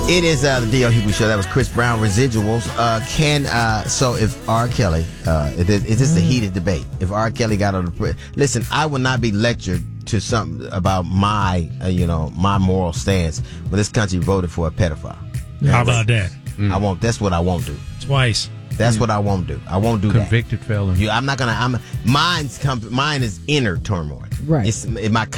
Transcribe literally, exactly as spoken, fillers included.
It is uh, the D L. Hughley Show. That was Chris Brown, Residuals. Uh, can uh, so if R. Kelly, uh, it, it, it's just a heated debate. If R. Kelly got on the listen, I will not be lectured to something about my, uh, you know, my moral stance when this country voted for a pedophile. How about that? I won't. That's what I won't do. Twice. That's what I won't do. I won't do Convicted that. felon. You, I'm not gonna. I'm mine's. Mine is inner turmoil. Right. It's my